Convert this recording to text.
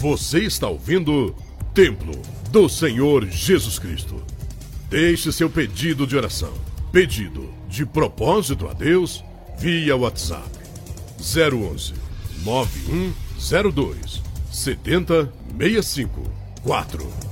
Você está ouvindo Templo do Senhor Jesus Cristo. Deixe seu pedido de oração, pedido de propósito a Deus via WhatsApp 011 9102 7065 4.